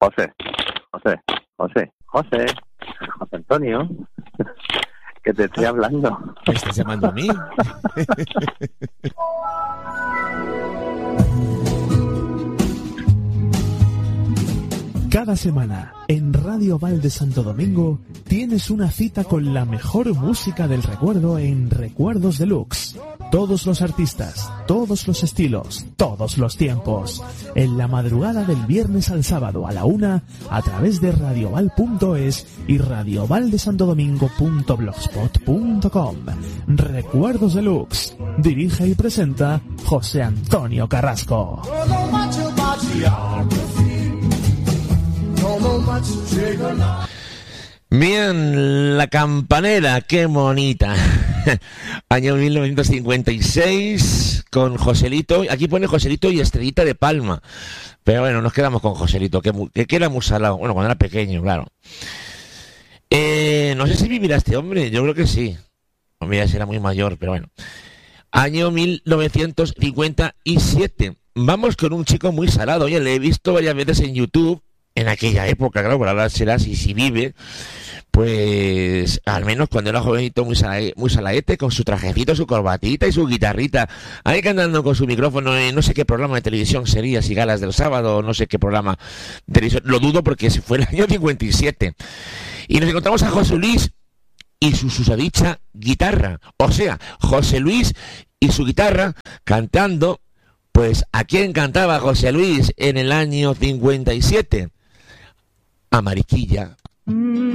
José Antonio, que te estoy hablando. ¿Me estás llamando a mí? Cada semana, en Radio Val de Santo Domingo, tienes una cita con la mejor música del recuerdo en Recuerdos Deluxe. Todos los artistas, todos los estilos, todos los tiempos. En la madrugada del viernes al sábado a la 1, a través de radioval.es y radiovaldesantodomingo.blogspot.com. Recuerdos Deluxe. Dirige y presenta José Antonio Carrasco. Bien, la campanera, qué bonita. Año 1956, con Joselito. Aquí pone Joselito y Estrellita de Palma. Pero bueno, nos quedamos con Joselito, que era muy salado. Bueno, cuando era pequeño, claro. No sé si vivirá este hombre, yo creo que sí. Hombre, ya será muy mayor, pero bueno. Año 1957. Vamos con un chico muy salado. Oye, le he visto varias veces en YouTube. En aquella época, claro, por ahora será si vive, pues al menos cuando era jovenito muy salaete, con su trajecito, su corbatita y su guitarrita, ahí cantando con su micrófono en no sé qué programa de televisión sería, si Galas del Sábado, no sé qué programa de televisión, lo dudo porque fue el año 57. Y nos encontramos a José Luis y su susodicha guitarra, o sea, José Luis y su guitarra cantando. Pues ¿a quién cantaba José Luis en el año 57? A Mariquilla.